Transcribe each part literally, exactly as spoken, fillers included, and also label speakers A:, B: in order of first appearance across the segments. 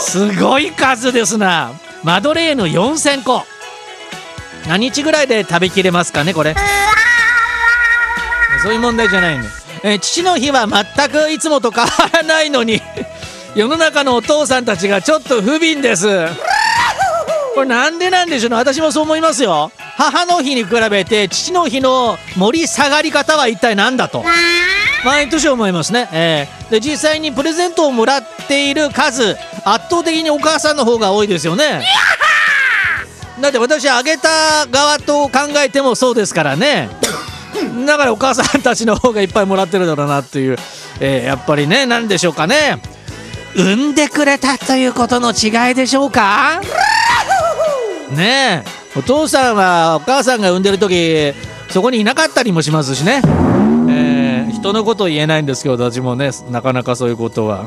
A: すごい数ですな。マドレーヌよんせんこ。何日ぐらいで食べきれますかねこれ。そういう問題じゃないの、えー、父の日は全くいつもと変わらないのに世の中のお父さんたちがちょっと不憫です。これなんでなんでしょうね。私もそう思いますよ。母の日に比べて父の日の盛り下がり方は一体何だと毎年思いますね、えー、で実際にプレゼントをもらっている数圧倒的にお母さんの方が多いですよね。だって私あげた側と考えてもそうですからね。だからお母さんたちの方がいっぱいもらってるだろうなっていう、えー、やっぱりね何でしょうかね。産んでくれたということの違いでしょうかねえ。お父さんはお母さんが産んでる時そこにいなかったりもしますしね、えー、人のこと言えないんですけど私もねなかなかそういうことは。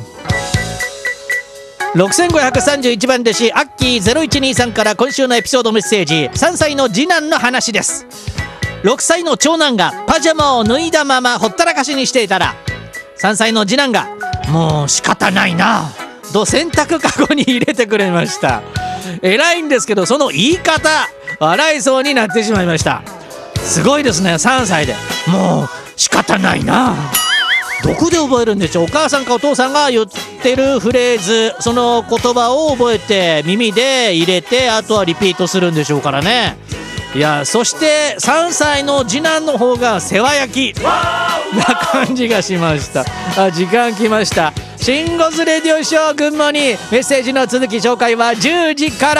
A: ろくせんごひゃくさんじゅういちばん弟子アッキーゼロいちにさんから今週のエピソードメッセージ。さんさいの次男の話です。ろくさいの長男がパジャマを脱いだままほったらかしにしていたらさんさいの次男がもう仕方ないなと洗濯かごに入れてくれました。偉いんですけどその言い方笑いそうになってしまいました。すごいですね。さんさいでもう仕方ないな。どこで覚えるんでしょう。お母さんかお父さんが言ってるフレーズその言葉を覚えて耳で入れてあとはリピートするんでしょうからね。いやそしてさんさいの次男の方が世話焼きな感じがしました。あ時間来ました。シンゴズレディオショー群馬にメッセージの続き紹介はじゅうじから。